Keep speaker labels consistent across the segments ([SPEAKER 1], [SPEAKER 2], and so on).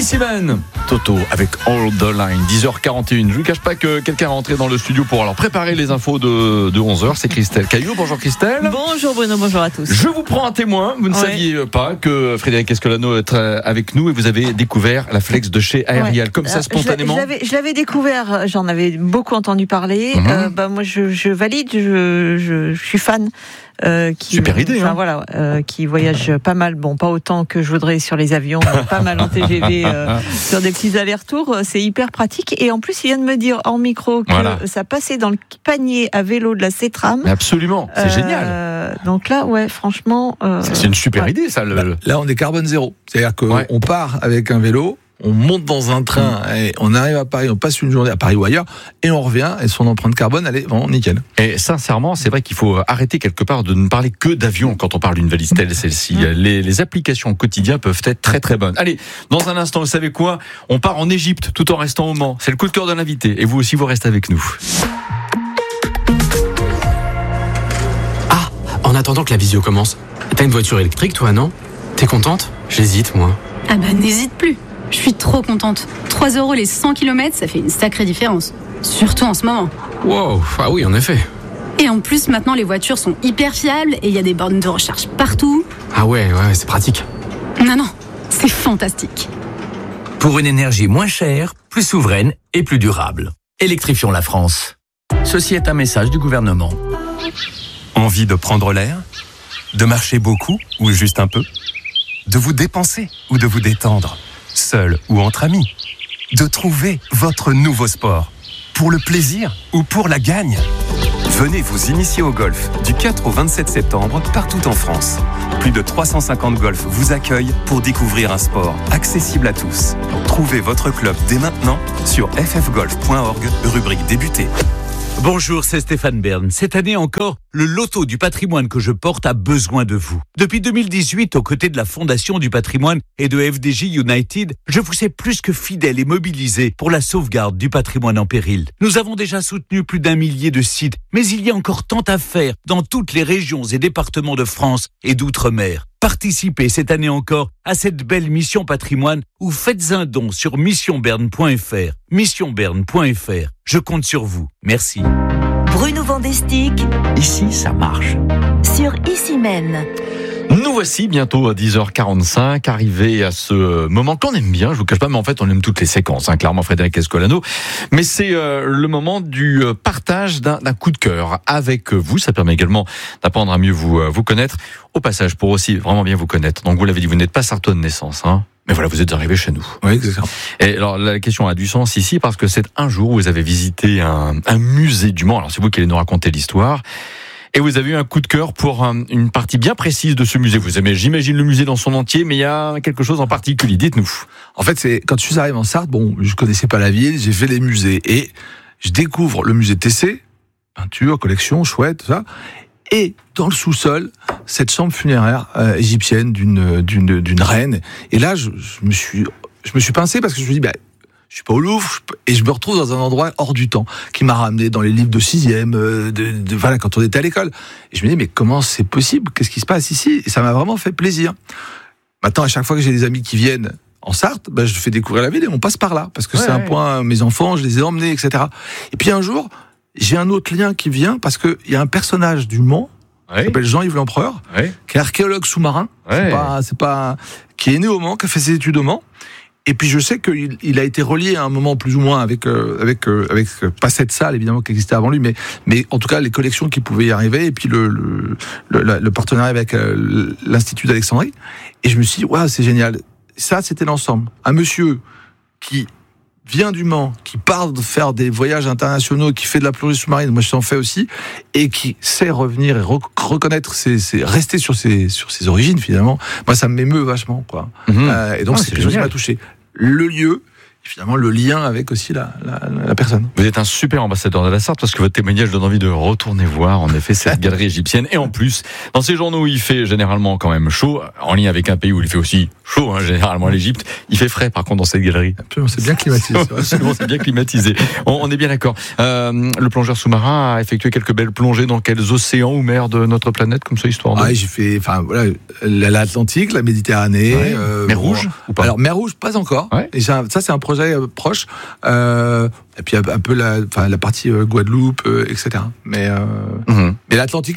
[SPEAKER 1] Ici Ben, Toto avec All the Line, 10h41. Je ne vous cache pas que quelqu'un est rentré dans le studio pour alors préparer les infos de 11h. C'est Christelle Caillou. Bonjour Christelle.
[SPEAKER 2] Bonjour Bruno, bonjour à tous.
[SPEAKER 1] Je vous prends un témoin. Vous ne saviez pas que Frédéric Escolano est avec nous et vous avez découvert la Flex de chez Aerial, comme ça spontanément.
[SPEAKER 2] Je l'avais découvert, j'en avais beaucoup entendu parler. Moi je valide, je suis fan.
[SPEAKER 1] Super idée,
[SPEAKER 2] qui voyage pas mal, bon pas autant que je voudrais sur les avions, mais pas mal en TGV sur des petits allers-retours, c'est hyper pratique et en plus il vient de me dire en micro que ça passait dans le panier à vélo de la C-Tram.
[SPEAKER 1] Mais absolument, c'est génial.
[SPEAKER 2] Donc là franchement
[SPEAKER 1] c'est une super idée ça.
[SPEAKER 3] Là on est carbone zéro, c'est-à-dire qu'on part avec un vélo, on monte dans un train et on arrive à Paris, on passe une journée à Paris ou ailleurs et on revient et son empreinte carbone elle est vraiment nickel.
[SPEAKER 1] Et sincèrement, c'est vrai qu'il faut arrêter quelque part de ne parler que d'avion quand on parle d'une valise telle celle-ci. Les applications au quotidien peuvent être très très bonnes. Allez, dans un instant, vous savez quoi ? On part en Égypte tout en restant au Mans. C'est le coup de cœur de l'invité et vous aussi vous restez avec nous.
[SPEAKER 4] Ah, en attendant que la visio commence, t'as une voiture électrique toi, non ? T'es contente ? J'hésite moi.
[SPEAKER 5] Ah bah n'hésite plus. Je suis trop contente. 3 € les 100 km, ça fait une sacrée différence. Surtout en ce moment.
[SPEAKER 4] Wow, ah oui, en effet.
[SPEAKER 5] Et en plus, maintenant, les voitures sont hyper fiables et il y a des bornes de recharge partout.
[SPEAKER 4] Ah ouais, c'est pratique.
[SPEAKER 5] Non, c'est fantastique.
[SPEAKER 6] Pour une énergie moins chère, plus souveraine et plus durable. Électrifions la France. Ceci est un message du gouvernement.
[SPEAKER 7] Envie de prendre l'air ? De marcher beaucoup ou juste un peu ? De vous dépenser ou de vous détendre ? Seul ou entre amis, de trouver votre nouveau sport, pour le plaisir ou pour la gagne. Venez vous initier au golf du 4 au 27 septembre partout en France. Plus de 350 golfs vous accueillent pour découvrir un sport accessible à tous. Trouvez votre club dès maintenant sur ffgolf.org, rubrique débuter.
[SPEAKER 8] Bonjour, c'est Stéphane Bern. Cette année encore, le loto du patrimoine que je porte a besoin de vous. Depuis 2018, aux côtés de la Fondation du patrimoine et de FDJ United, je vous ai plus que fidèle et mobilisé pour la sauvegarde du patrimoine en péril. Nous avons déjà soutenu plus d'1 millier de sites, mais il y a encore tant à faire dans toutes les régions et départements de France et d'outre-mer. Participez cette année encore à cette belle mission patrimoine ou faites un don sur missionberne.fr. Missionberne.fr. Je compte sur vous. Merci.
[SPEAKER 9] Bruno Vandestick.
[SPEAKER 6] Ici, ça marche.
[SPEAKER 9] Sur Ici Men.
[SPEAKER 1] Nous voici bientôt à 10h45, arrivés à ce moment qu'on aime bien, je vous cache pas, mais en fait on aime toutes les séquences, clairement Frédéric Escolano, mais c'est le moment du partage d'un coup de cœur avec vous, ça permet également d'apprendre à mieux vous connaître, au passage pour aussi vraiment bien vous connaître. Donc vous l'avez dit, vous n'êtes pas sartois de naissance, mais voilà, vous êtes arrivé chez nous.
[SPEAKER 3] Oui, exactement.
[SPEAKER 1] Et alors la question a du sens ici parce que c'est un jour où vous avez visité un musée du Mans, alors c'est vous qui allez nous raconter l'histoire. Et vous avez eu un coup de cœur pour une partie bien précise de ce musée. Vous aimez, j'imagine, le musée dans son entier, mais il y a quelque chose en particulier. Dites-nous.
[SPEAKER 3] En fait, c'est quand je suis arrivé en Sarthe, je connaissais pas la ville, j'ai fait les musées et je découvre le musée TC, peinture, collection, chouette, tout ça. Et dans le sous-sol, cette chambre funéraire égyptienne d'une reine. Et là, je me suis pincé parce que je me suis dit, je suis pas au Louvre, et je me retrouve dans un endroit hors du temps, qui m'a ramené dans les livres de 6e, quand on était à l'école. Et je me dis, mais comment c'est possible ? Qu'est-ce qui se passe ici ? Et ça m'a vraiment fait plaisir. Maintenant, à chaque fois que j'ai des amis qui viennent en Sarthe, je fais découvrir la ville et on passe par là. Parce que c'est un point, mes enfants, je les ai emmenés, etc. Et puis un jour, j'ai un autre lien qui vient, parce qu'il y a un personnage du Mans, qui s'appelle Jean-Yves Lempereur, qui est archéologue sous-marin, qui est né au Mans, qui a fait ses études au Mans. Et puis je sais qu'il a été relié à un moment plus ou moins avec pas cette salle évidemment qui existait avant lui, mais en tout cas les collections qui pouvaient y arriver, et puis le partenariat avec l'Institut d'Alexandrie. Et je me suis dit, c'est génial. Ça, c'était l'ensemble. Un monsieur qui vient du Mans, qui part de faire des voyages internationaux, qui fait de la plongée sous-marine, moi je t'en fais aussi, et qui sait revenir et reconnaître rester sur ses origines finalement. Moi ça m'émeut vachement, quoi. Et donc c'est quelque chose qui m'a touché. Le lieu, finalement le lien avec aussi la personne.
[SPEAKER 1] Vous êtes un super ambassadeur de la Sarthe parce que votre témoignage donne envie de retourner voir en effet cette galerie égyptienne. Et en plus, dans ces journaux où il fait généralement quand même chaud, en lien avec un pays où il fait aussi chaud, hein, généralement l'Égypte, il fait frais par contre dans cette galerie.
[SPEAKER 3] Absolument, c'est bien climatisé.
[SPEAKER 1] C'est bien climatisé. On est bien d'accord. Le plongeur sous-marin a effectué quelques belles plongées dans quels océans ou mers de notre planète, comme ça, histoire de...
[SPEAKER 3] J'ai fait, l'Atlantique, la Méditerranée.
[SPEAKER 1] Ouais. Mer Rouge ou pas?
[SPEAKER 3] Alors, mer Rouge, pas encore. Ouais. Et ça, c'est un projet proche. Et puis un peu la partie Guadeloupe, etc. Mais l'Atlantique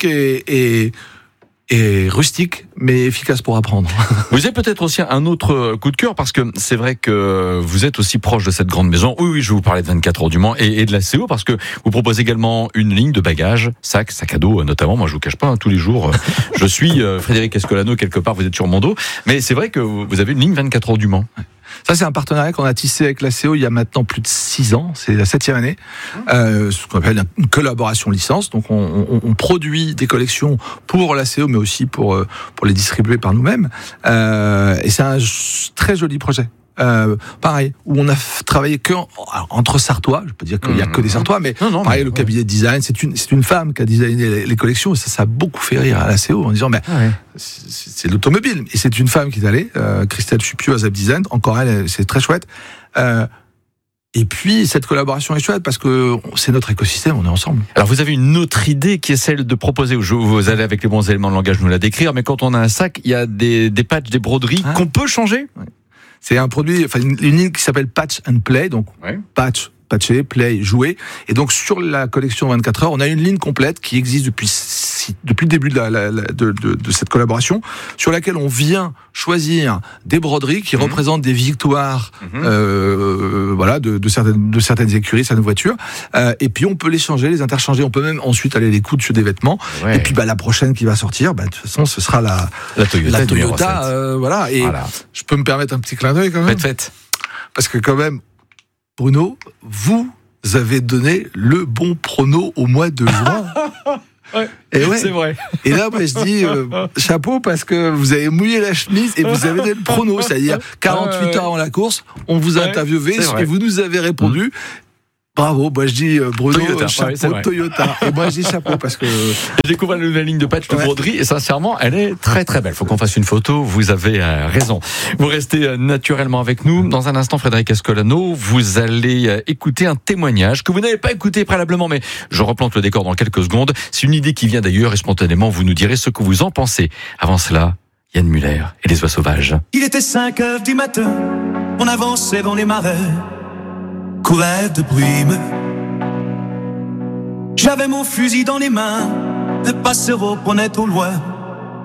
[SPEAKER 3] est rustique, mais efficace pour apprendre.
[SPEAKER 1] Vous avez peut-être aussi un autre coup de cœur, parce que c'est vrai que vous êtes aussi proche de cette grande maison. Oui, je vais vous parler de 24 heures du Mans et de la CO, parce que vous proposez également une ligne de bagages, sac à dos notamment. Moi, je vous cache pas, tous les jours, je suis Frédéric Escolano, quelque part, vous êtes sur mon dos. Mais c'est vrai que vous avez une ligne 24 heures du Mans.
[SPEAKER 3] Ça, c'est un partenariat qu'on a tissé avec la CO il y a maintenant plus de 6 ans. C'est la 7e année. Ce qu'on appelle une collaboration licence. Donc, on produit des collections pour la CO, mais aussi pour les distribuer par nous-mêmes. Et c'est un très joli projet. Pareil, où on a travaillé entre Sartois. Je peux dire qu'il y a que des Sartois, mais pareil, le cabinet de design, c'est une femme qui a designé les collections, et ça a beaucoup fait rire à la CO en disant, c'est l'automobile, et c'est une femme qui est allée, Christelle Chupieux à Zap Design, encore elle, c'est très chouette. Et puis, cette collaboration est chouette parce que c'est notre écosystème, on est ensemble.
[SPEAKER 1] Alors, vous avez une autre idée qui est celle de proposer, vous allez avec les bons éléments de langage nous la décrire, mais quand on a un sac, il y a des patchs, des broderies qu'on peut changer.
[SPEAKER 3] C'est un produit, une ligne qui s'appelle Patch and Play, donc patcher, play, jouer. Et donc sur la collection 24 heures, on a une ligne complète qui existe depuis le début de cette collaboration, sur laquelle on vient choisir des broderies qui représentent des victoires, de certaines écuries, certaines voitures. Et puis on peut les changer, les interchanger. On peut même ensuite aller les coudre sur des vêtements. Ouais. Et puis la prochaine qui va sortir, de toute façon, ce sera la Toyota. Et je peux me permettre un petit clin d'œil quand même.
[SPEAKER 1] Faites.
[SPEAKER 3] Parce que quand même, Bruno, vous avez donné le bon prono au mois de juin.
[SPEAKER 1] C'est vrai.
[SPEAKER 3] Et là, moi, je dis chapeau, parce que vous avez mouillé la chemise et vous avez donné le prono, c'est-à-dire 48 heures avant la course, on vous a interviewé et vous nous avez répondu. Bravo, moi je dis Bruno, Toyota, chapeau, Toyota. Et moi je dis chapeau parce que...
[SPEAKER 1] Je découvre la nouvelle ligne de patch de broderie et sincèrement, elle est très très belle. Faut qu'on fasse une photo, vous avez raison. Vous restez naturellement avec nous. Dans un instant, Frédéric Escolano, vous allez écouter un témoignage que vous n'avez pas écouté préalablement, mais je replante le décor dans quelques secondes. C'est une idée qui vient d'ailleurs et spontanément, vous nous direz ce que vous en pensez. Avant cela, Yann Muller et les oies sauvages.
[SPEAKER 10] Il était 5 heures du matin, on avançait dans les marais, courait de brume. J'avais mon fusil dans les mains, le passereau prenait au loin